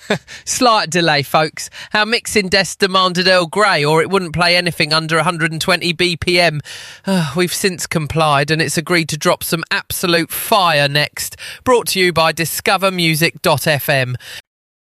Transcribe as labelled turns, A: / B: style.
A: Slight delay, folks. Our mixing desk demanded Earl Grey, or it wouldn't play anything under 120 BPM. We've since complied, and it's agreed to drop some absolute fire next. Brought to you by discovermusic.fm.